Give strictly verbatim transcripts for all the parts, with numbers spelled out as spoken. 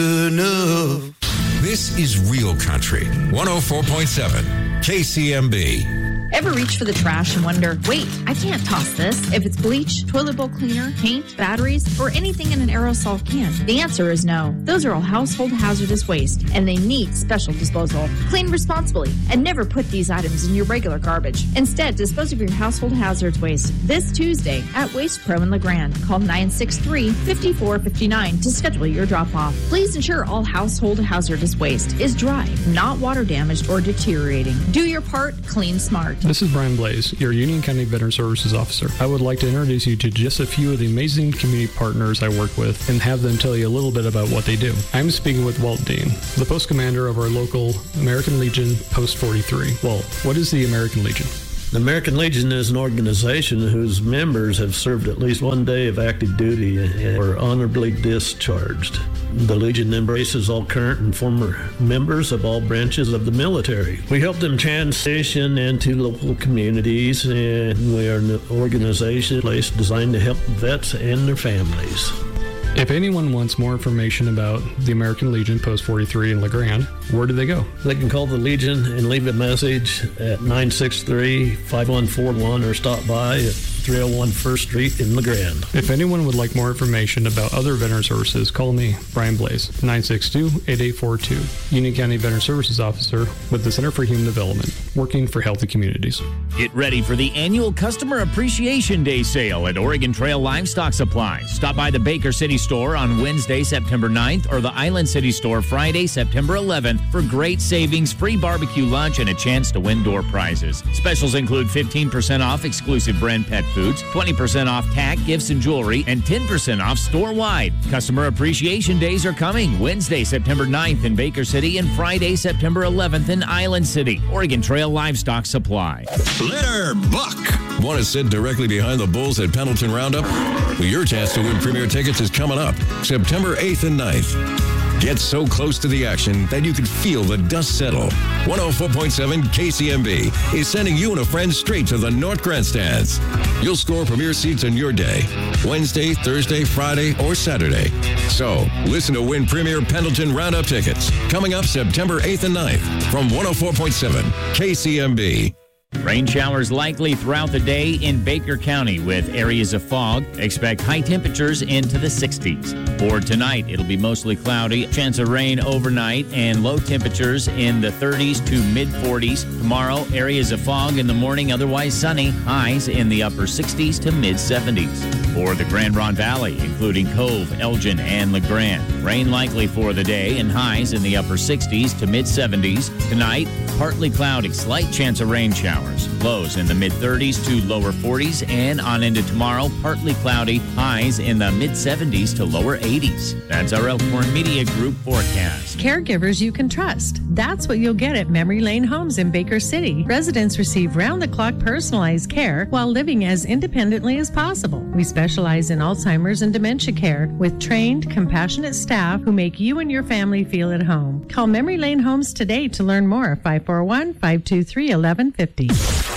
enough. This is Real Country, one oh four point seven K C M B. Ever reach for the trash and wonder, wait, I can't toss this if it's bleach, toilet bowl cleaner, paint, batteries, or anything in an aerosol can? The answer is no. Those are all household hazardous waste, and they need special disposal. Clean responsibly, and never put these items in your regular garbage. Instead, dispose of your household hazards waste this Tuesday at Waste Pro in LeGrand. Call nine six three, five four five nine to schedule your drop-off. Please ensure all household hazardous waste is dry, not water damaged or deteriorating. Do your part, clean smart. This is Brian Blaze, your Union County Veteran Services Officer. I would like to introduce you to just a few of the amazing community partners I work with and have them tell you a little bit about what they do. I'm speaking with Walt Dean, the post commander of our local American Legion Post forty-three. Walt, what is the American Legion? The American Legion is an organization whose members have served at least one day of active duty and are honorably discharged. The Legion embraces all current and former members of all branches of the military. We help them transition into local communities, and we are an organization place designed to help vets and their families. If anyone wants more information about the American Legion Post forty-three in LeGrand, where do they go? They can call the Legion and leave a message at nine six three, five one four one or stop by at three oh one First Street in LeGrand. If anyone would like more information about other veteran services, call me, Brian Blaze, nine six two, eight eight four two, Union County Veteran Services Officer with the Center for Human Development, working for healthy communities. Get ready for the annual Customer Appreciation Day sale at Oregon Trail Livestock Supply. Stop by the Baker City store on Wednesday, September ninth, or the Island City store Friday, September eleventh for great savings, free barbecue lunch, and a chance to win door prizes. Specials include fifteen percent off exclusive brand pet foods, twenty percent off tack, gifts, and jewelry, and ten percent off store-wide. Customer Appreciation Days are coming Wednesday, September ninth in Baker City and Friday, September eleventh in Island City. Oregon Trail Livestock Supply. Litter Buck. Want to sit directly behind the bulls at Pendleton Roundup? Well, your chance to win premier tickets is coming up September eighth and ninth. Get so close to the action that you can feel the dust settle. one oh four point seven K C M B is sending you and a friend straight to the North Grandstands. You'll score premier seats on your day, Wednesday, Thursday, Friday, or Saturday. So, listen to win premier Pendleton Roundup tickets. Coming up September eighth and ninth from one oh four point seven K C M B. Rain showers likely throughout the day in Baker County with areas of fog. Expect high temperatures into the sixties. For tonight, it'll be mostly cloudy. Chance of rain overnight and low temperatures in the thirties to mid forties. Tomorrow, areas of fog in the morning, otherwise sunny. Highs in the upper sixties to mid seventies. For the Grand Ronde Valley, including Cove, Elgin, and LeGrand. Rain likely for the day and highs in the upper sixties to mid seventies. Tonight, partly cloudy, slight chance of rain showers. Lows in the mid thirties to lower forties, and on into tomorrow, partly cloudy, highs in the mid seventies to lower eighties. That's our Elkhorn Media Group forecast. Caregivers you can trust. That's what you'll get at Memory Lane Homes in Baker City. Residents receive round-the-clock personalized care while living as independently as possible. We specialize in Alzheimer's and dementia care with trained, compassionate staff who make you and your family feel at home. Call Memory Lane Homes today to learn more. five four one, five two three, one one five zero.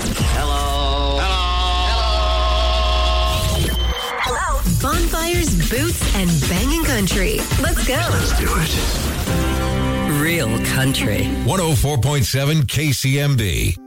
Hello. Hello. Hello. Bonfires, boots, and banging country. Let's go. Let's do it. Real country. one oh four point seven K C M B.